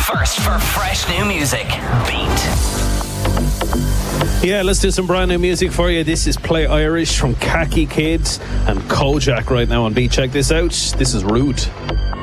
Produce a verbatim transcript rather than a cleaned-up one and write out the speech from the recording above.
First for fresh new music, Beat. Yeah, let's do some brand new music for you. This is Play Irish from Khaki Kids and Kojak right now on Beat. Check this out. This is Rude.